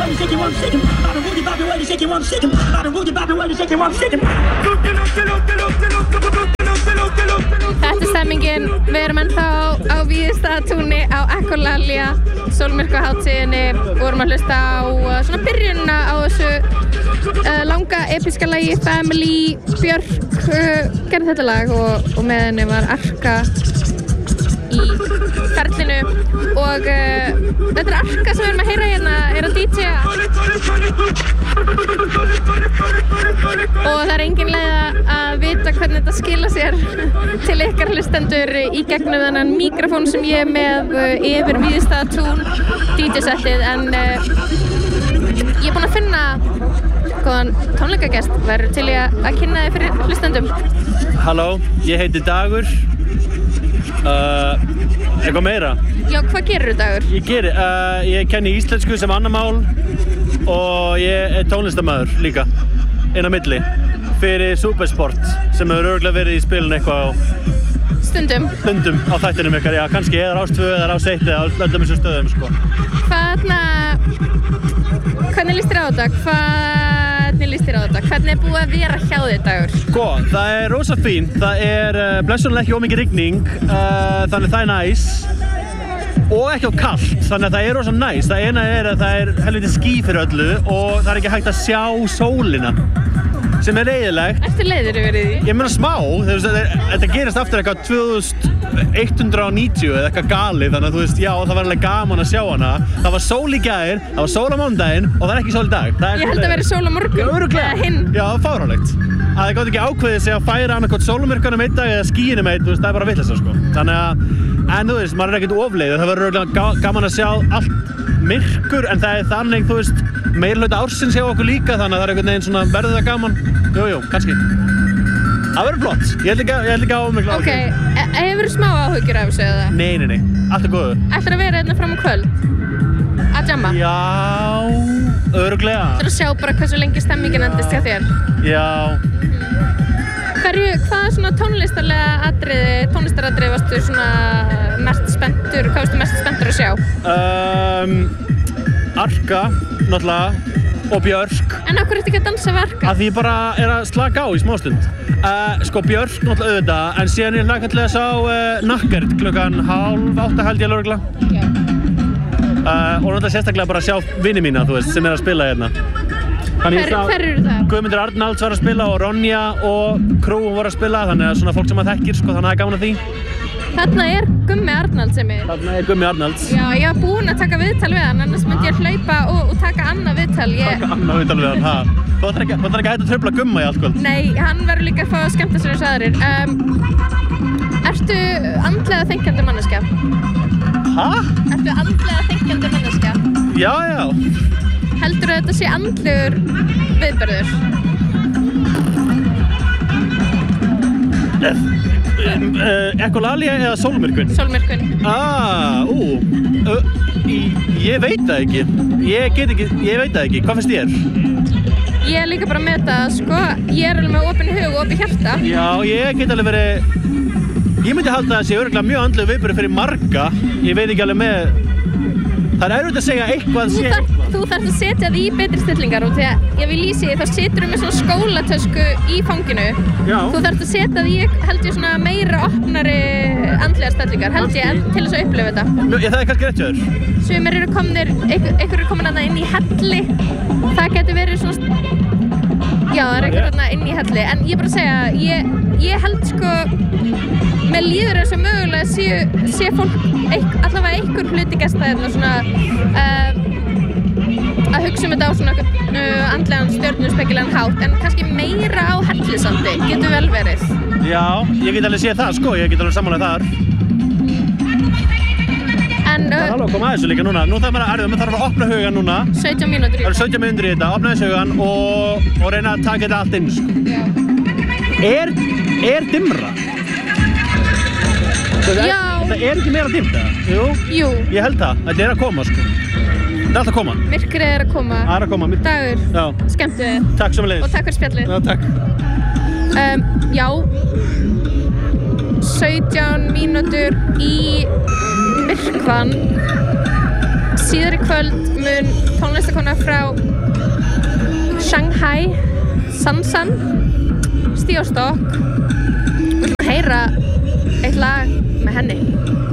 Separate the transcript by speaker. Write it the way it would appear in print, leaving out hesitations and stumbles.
Speaker 1: Þetta stemmingin, við erum ennþá á Víðistaðatúni á Ekolalia sólmyrkvahátíðinni og vorum að hlusta á svona byrjunina á þessu langa episka lagi Family. Björk gerði þetta lag og með henni var Arka í ferlinu og þetta er Arka sem við erum að heyra hérna er að DJ-a og það er engin leið að vita hvernig þetta skila sér til ykkar hlustendur í gegnum þennan mikrofón sem ég er með yfir Víðistaðatún DJ-settið en ég er búin að finna góðan tónleikagest, verður til ég að kynna þig fyrir hlustendum.
Speaker 2: Halló, ég heiti Dagur. Eitthvað meira?
Speaker 1: Já, hvað gerirðu Dagur?
Speaker 2: Ég kenni íslensku sem annarmál og ég er tónlistarmaður líka, inn á milli, fyrir Supersport sem hefur örugglega verið í spilinu eitthvað á
Speaker 1: Stundum
Speaker 2: á þættinum ykkar, já, kannski eða Rás 2 eða Rás 1 eða öllum þessum stöðum, sko.
Speaker 1: Hvernig líst þér á þetta? Hvernig er búið að vera hjá þér Dagur?
Speaker 2: Sko, það er rosa fínt, það er blessunarlega ekki ómikið rigning, þannig það er næs og ekki á kalt, þannig að það er rosa næs. Það eina er að það er helviti ský fyrir öllu og það er ekki hægt að sjá sólina, sem er leiðilegt.
Speaker 1: Ertu leiður yfir því?
Speaker 2: Ég meina smá, þetta gerist aftur eitthvað 2190 eða eitthvað galið, þannig að þú veist, já, það var alveg gaman að sjá hana. Það var sól í gær, það var sól á mánudaginn og það er ekki sól í dag.
Speaker 1: Ég held að vera sól á morgun.
Speaker 2: Já, örugglega.
Speaker 1: Hinn.
Speaker 2: Já, það er fáránlegt. Að það gátt ekki ákveðið sig að færa annarkot sólumyrkvanum einn dag eða skýinum einn, þú veist, það er bara vitleysa, sko. Þannig að, en þú veist, maður er ekkert ofleiður, það verður örugglega gaman að sjá allt myrkur, en það er þannig, þú veist, meirihluta ársins hjá okkur líka, þannig að það er einhvern veginn svona verður það gaman. Jú, kannski. Það verður flott. Ég held ekki á mig kláð.
Speaker 1: Ok, hefur smá áhyggjur af þessu eða?
Speaker 2: Nei. Allt er góðu.
Speaker 1: Ætlarðu að vera hérna fram á kvöld? Að jamma?
Speaker 2: Já, örugglega.
Speaker 1: Ætlarðu að sjá bara hversu lengi stemmingin endist hjá þér?
Speaker 2: Já.
Speaker 1: Hvað svona tónlistaratriði varstu svona mest spenntur, hvað varstu mest spenntur að sjá?
Speaker 2: Arka, náttúrulega, og Björk.
Speaker 1: En af hverju ertu ekki að dansa við Arka?
Speaker 2: Að því ég bara er að slaka á í smástund. Sko, Björk, náttúrulega auðvitað, en síðan ég hlakka til að sjá Nakkert klukkan 7:30 held ég lögregla. Og náttúrulega sérstaklega bara að sjá vini mína, þú veist, sem er að spila hérna.
Speaker 1: Hver eru það?
Speaker 2: Guðmundur Arnalds var að spila og Ronja og Crew voru að spila, þannig að svona fólk sem maður þekkir, sko, þannig að það er gaman að því.
Speaker 1: Þarna er Gummi Arnalds sem er.
Speaker 2: Þarna er Gummi Arnalds.
Speaker 1: Já, ég var búin að taka viðtal við hann, annars myndi ég hlaupa og taka annað viðtal.
Speaker 2: Taka annað viðtal við hann, ha? Þú ætlar ekki að hætta að trufla Gumma í allt kvöld?
Speaker 1: Nei, hann verður líka að fá að skemmta sér eins og aðrir. Ertu andlega þenkjandi manneskja?
Speaker 2: Ha?
Speaker 1: Ertu andlega þenkjandi manneskja?
Speaker 2: Já.
Speaker 1: Heldurðu að þetta sé andlegur viðburður?
Speaker 2: Ekolalia eða sólmyrkvinn?
Speaker 1: Sólmyrkvinn.
Speaker 2: Ég veit það ekki. Ég veit það ekki. Hvað finnst þér?
Speaker 1: Ég er líka bara með þetta, sko. Ég er alveg með opinn hug og opið hjarta.
Speaker 2: Já, ég get alveg verið... Ég myndi halda að það sé örugglega mjög andlegur viðburður fyrir marga. Ég veit ekki alveg með... Það er erfitt að segja eitthvað sé eitthvað.
Speaker 1: Þú þarft að setja þig í betri stillingar og þegar ég vil lýsi þá setur með svona skólatösku í fanginu.
Speaker 2: Já.
Speaker 1: Þú þarft að setja þig, held ég, svona meira opnari andlegar stillingar, held ég, til þess að upplifa þetta.
Speaker 2: Það er kannski rétt hjá þér.
Speaker 1: Sumir eru komnir, einhver eru komin inn í helli. Það getur verið svona... Já, það er einhver inn í helli. En ég bara að segja, ég held sko... Mér líður eins og mögulega sé fólk allavega einhver hluti gesta hérna svona að hugsa þetta á svona andlegan stjörnuspekilegan hátt en kannski meira á hellisandi, getur vel verið.
Speaker 2: Já, ég get alveg séð það sko, ég get alveg samanlega þar.
Speaker 1: En
Speaker 2: það er alveg að koma að þessu líka núna. Nú þarf maður að opna hugan núna.
Speaker 1: 17 mínútur í
Speaker 2: þetta. Það eru 17 mínútur í þetta, opna þessu hugan og reyna að taka þetta allt inn sko.
Speaker 1: Já.
Speaker 2: Er dimmra?
Speaker 1: Já.
Speaker 2: Það er ekki meira dimmt, eða?
Speaker 1: Jú.
Speaker 2: Ég held það. Þetta er að koma, sko. Þetta er alltaf að koma.
Speaker 1: Myrkrið er að koma.
Speaker 2: Það er að koma.
Speaker 1: Dagur.
Speaker 2: Já.
Speaker 1: Skemmtu þið.
Speaker 2: Takk sömuleiðis.
Speaker 1: Og takk fyrir spjallið.
Speaker 2: Já, takk.
Speaker 1: Já. 17 mínútur í myrkvann Síðar í kvöld mun tónlistakona frá Shanghai, Sansan, stíga á stokk og heyra eitt lag með henni.